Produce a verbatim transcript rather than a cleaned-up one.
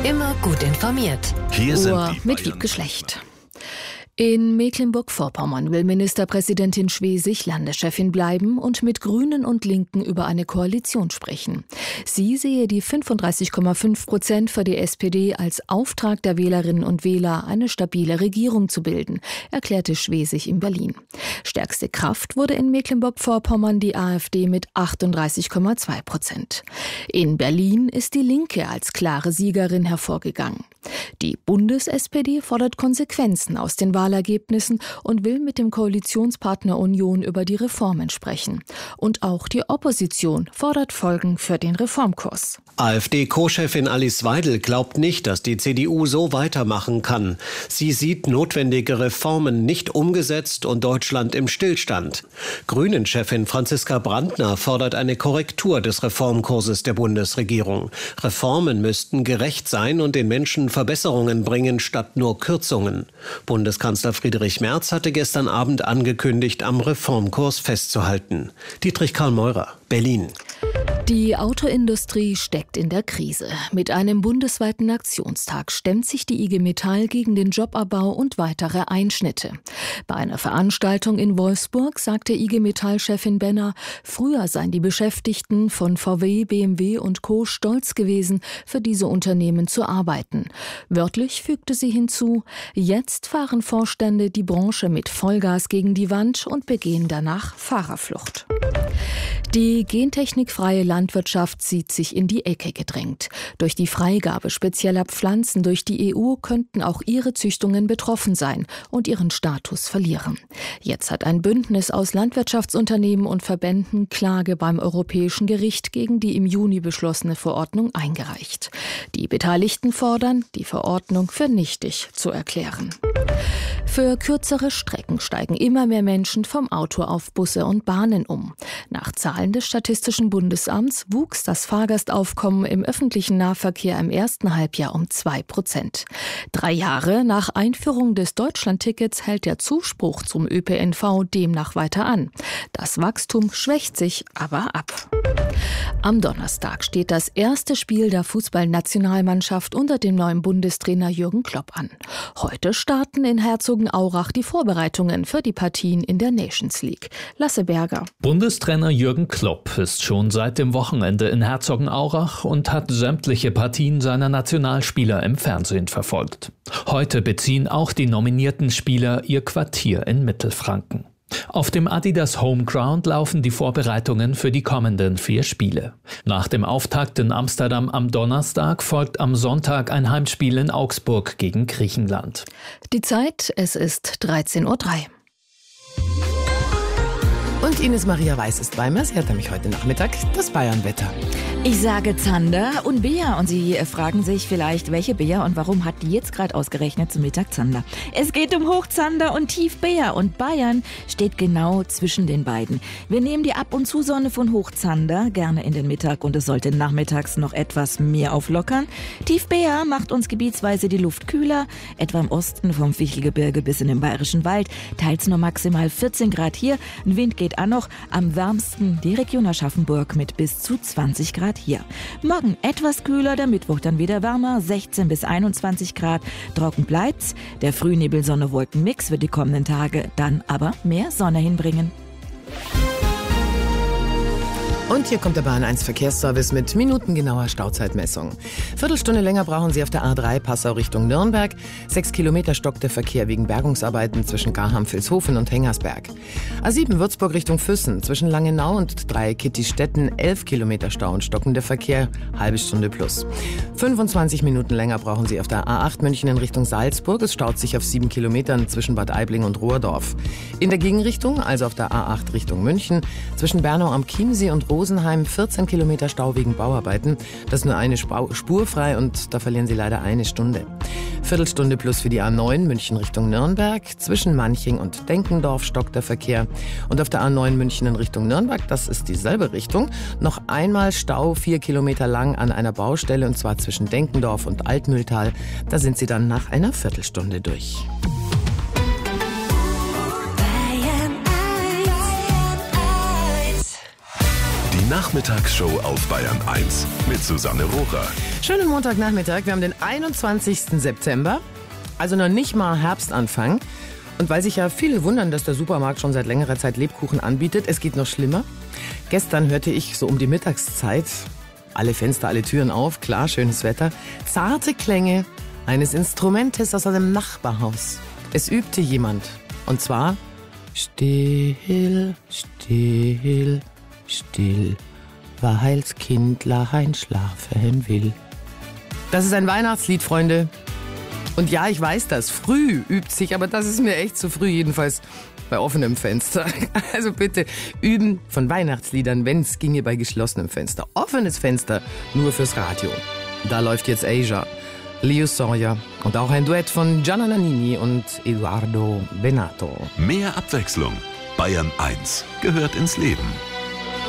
Immer gut informiert. Hier sind Uhr die mit Wiebke Schlecht. In Mecklenburg-Vorpommern will Ministerpräsidentin Schwesig Landeschefin bleiben und mit Grünen und Linken über eine Koalition sprechen. Sie sehe die fünfunddreißig Komma fünf Prozent für die S P D als Auftrag der Wählerinnen und Wähler, eine stabile Regierung zu bilden, erklärte Schwesig in Berlin. Stärkste Kraft wurde in Mecklenburg-Vorpommern die AfD mit achtunddreißig Komma zwei Prozent. In Berlin ist die Linke als klare Siegerin hervorgegangen. Die Bundes-S P D fordert Konsequenzen aus den Wahlergebnissen und will mit dem Koalitionspartner Union über die Reformen sprechen. Und auch die Opposition fordert Folgen für den Reformkurs. AfD-Co-Chefin Alice Weidel glaubt nicht, dass die C D U so weitermachen kann. Sie sieht notwendige Reformen nicht umgesetzt und Deutschland im Stillstand. Grünen-Chefin Franziska Brandner fordert eine Korrektur des Reformkurses der Bundesregierung. Reformen müssten gerecht sein und den Menschen Verbesserungen bringen statt nur Kürzungen. Bundeskanzler Friedrich Merz hatte gestern Abend angekündigt, am Reformkurs festzuhalten. Dietrich Karl Meurer, Berlin. Die Autoindustrie steckt in der Krise. Mit einem bundesweiten Aktionstag stemmt sich die I G Metall gegen den Jobabbau und weitere Einschnitte. Bei einer Veranstaltung in Wolfsburg sagte I G Metall-Chefin Benner, früher seien die Beschäftigten von V W, B M W und Co. stolz gewesen, für diese Unternehmen zu arbeiten. Wörtlich fügte sie hinzu, jetzt fahren Vorstände die Branche mit Vollgas gegen die Wand und begehen danach Fahrerflucht. Die gentechnikfreie Landwirtschaft sieht sich in die Ecke gedrängt. Durch die Freigabe spezieller Pflanzen durch die E U könnten auch ihre Züchtungen betroffen sein und ihren Status verlieren. Jetzt hat ein Bündnis aus Landwirtschaftsunternehmen und Verbänden Klage beim Europäischen Gericht gegen die im Juni beschlossene Verordnung eingereicht. Die Beteiligten fordern, die Verordnung für nichtig zu erklären. Für kürzere Strecken steigen immer mehr Menschen vom Auto auf Busse und Bahnen um. Nach Zahlen des Statistischen Bundesamts wuchs das Fahrgastaufkommen im öffentlichen Nahverkehr im ersten Halbjahr um zwei Prozent. Drei Jahre nach Einführung des Deutschlandtickets hält der Zuspruch zum Ö P N V demnach weiter an. Das Wachstum schwächt sich aber ab. Am Donnerstag steht das erste Spiel der Fußballnationalmannschaft unter dem neuen Bundestrainer Jürgen Klopp an. Heute starten in Herzogenaurach die Vorbereitungen für die Partien in der Nations League. Lasse Berger. Bundestrainer Jürgen Klopp ist schon seit dem Wochenende in Herzogenaurach und hat sämtliche Partien seiner Nationalspieler im Fernsehen verfolgt. Heute beziehen auch die nominierten Spieler ihr Quartier in Mittelfranken. Auf dem Adidas Homeground laufen die Vorbereitungen für die kommenden vier Spiele. Nach dem Auftakt in Amsterdam am Donnerstag folgt am Sonntag ein Heimspiel in Augsburg gegen Griechenland. Die Zeit, es ist dreizehn Uhr drei. Und Ines Maria Weiß ist bei mir. Sie hat nämlich heute Nachmittag das Bayernwetter. Ich sage Zander und Bea und Sie fragen sich vielleicht, welche Bea und warum hat die jetzt gerade ausgerechnet zum Mittag Zander? Es geht um Hochzander und Tief-Bea und Bayern steht genau zwischen den beiden. Wir nehmen die Ab- und Zusonne von Hochzander gerne in den Mittag und es sollte nachmittags noch etwas mehr auflockern. Tief-Bea macht uns gebietsweise die Luft kühler, etwa im Osten vom Fichelgebirge bis in den Bayerischen Wald, teils nur maximal vierzehn Grad hier, ein Wind geht an noch, am wärmsten die Region Aschaffenburg mit bis zu zwanzig Grad hier. Morgen etwas kühler, der Mittwoch dann wieder wärmer, sechzehn bis einundzwanzig Grad, trocken bleibt's. Der Frühnebel-Sonne-Wolken-Mix wird die kommenden Tage dann aber mehr Sonne hinbringen. Und hier kommt der Bahn eins Verkehrsservice mit minutengenauer Stauzeitmessung. Viertelstunde länger brauchen Sie auf der A drei Passau Richtung Nürnberg. Sechs Kilometer stockt der Verkehr wegen Bergungsarbeiten zwischen Garham-Vilshofen und Hengersberg. A sieben Würzburg Richtung Füssen zwischen Langenau und Dreieck-Kittistetten. Elf Kilometer Stau und stockender Verkehr, halbe Stunde plus. fünfundzwanzig Minuten länger brauchen Sie auf der A acht München in Richtung Salzburg. Es staut sich auf sieben Kilometern zwischen Bad Aibling und Rohrdorf. In der Gegenrichtung, also auf der A acht Richtung München, zwischen Bernau am Chiemsee und Rosenheim vierzehn Kilometer Stau wegen Bauarbeiten. Das ist nur eine Spur frei und da verlieren Sie leider eine Stunde. Viertelstunde plus für die A neun München Richtung Nürnberg. Zwischen Manching und Denkendorf stockt der Verkehr. Und auf der A neun München in Richtung Nürnberg, das ist dieselbe Richtung, noch einmal Stau vier Kilometer lang an einer Baustelle und zwar zwischen Denkendorf und Altmühltal. Da sind Sie dann nach einer Viertelstunde durch. Die Nachmittagsshow auf Bayern eins mit Susanne Rohrer. Schönen Montagnachmittag. Wir haben den einundzwanzigsten September, also noch nicht mal Herbstanfang. Und weil sich ja viele wundern, dass der Supermarkt schon seit längerer Zeit Lebkuchen anbietet, es geht noch schlimmer. Gestern hörte ich so um die Mittagszeit, alle Fenster, alle Türen auf, klar, schönes Wetter, zarte Klänge eines Instrumentes aus einem Nachbarhaus. Es übte jemand. Und zwar still, still, still, weil's Kindlein schlafen will. Das ist ein Weihnachtslied, Freunde. Und ja, ich weiß das, früh übt sich, aber das ist mir echt zu früh, jedenfalls bei offenem Fenster. Also bitte üben von Weihnachtsliedern, wenn es ginge bei geschlossenem Fenster. Offenes Fenster nur fürs Radio. Da läuft jetzt Asia, Leo Sawyer und auch ein Duett von Gianna Nannini und Eduardo Benato. Mehr Abwechslung. Bayern eins gehört ins Leben.